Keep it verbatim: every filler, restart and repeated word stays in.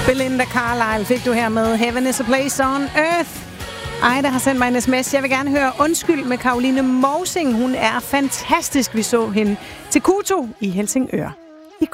Belinda Carlisle fik du her med Heaven is a Place on Earth. Ejda har sendt mig en sms. Jeg vil gerne høre Undskyld med Caroline Mosing. Hun er fantastisk. Vi så hende til Kuto i Helsingør.